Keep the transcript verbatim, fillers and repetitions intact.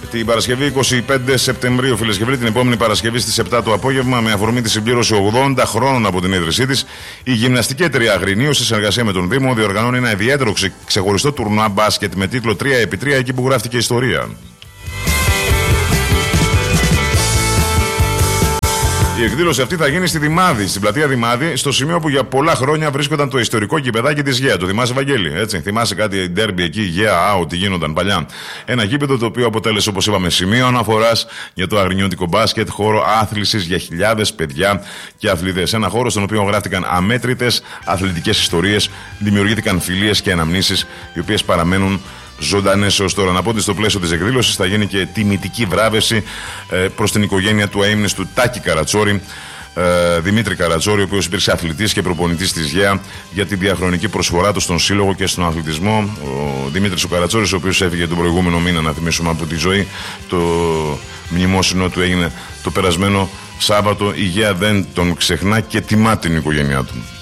Την Παρασκευή είκοσι πέντε Σεπτεμβρίου, φίλες και φίλοι, την επόμενη Παρασκευή στις επτά το απόγευμα, με αφορμή τη συμπλήρωση ογδόντα χρόνων από την ίδρυσή της, η Γυμναστική Εταιρεία Αγρινίου, σε συνεργασία με τον Δήμο, διοργανώνει ένα ιδιαίτερο ξε... ξεχωριστό τουρνουά μπάσκετ με τίτλο τρία επί τρία, εκεί που γράφτηκε ιστορία. Η εκδήλωση αυτή θα γίνει στη Δημάδη, στην πλατεία Δημάδη, στο σημείο που για πολλά χρόνια βρίσκονταν το ιστορικό γηπεδάκι της ΓΕΑ. Το θυμάσαι, Βαγγέλη, έτσι? Θυμάσαι κάτι ντέρμπι εκεί, ΓΕΑ, ό,τι γίνονταν παλιά? Ένα γήπεδο το οποίο αποτέλεσε, όπως είπαμε, σημείο αναφοράς για το αγρινιώτικο μπάσκετ, χώρο άθλησης για χιλιάδες παιδιά και αθλητές. Ένα χώρο στον οποίο γράφτηκαν αμέτρητες αθλητικές ιστορίες, δημιουργήθηκαν φιλίες και αναμνήσεις, οι οποίες παραμένουν ζωντανές έως τώρα. Να πω ότι στο πλαίσιο της εκδήλωσης θα γίνει και τιμητική βράβευση ε, προς την οικογένεια του αείμνηστου Τάκη Καρατσόρη, ε, Δημήτρη Καρατσόρη, ο οποίος υπήρξε αθλητής και προπονητής της ΓΕΑ, για τη διαχρονική προσφορά του στον σύλλογο και στον αθλητισμό. Ο Δημήτρης ο Καρατσόρης, ο οποίος έφυγε τον προηγούμενο μήνα, να θυμίσουμε, από τη ζωή. Το μνημόσυνο του έγινε το περασμένο Σάββατο. Η ΓΕΑ δεν τον ξεχνά και τιμά την οικογένειά του.